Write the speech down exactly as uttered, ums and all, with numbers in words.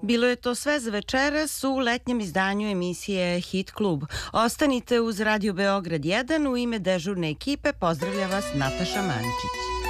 Bilo je to sve za večeras u letnjem izdanju emisije Hit klub. Ostanite uz Radio Beograd jedan, u ime dežurne ekipe pozdravlja vas Nataša Mančić.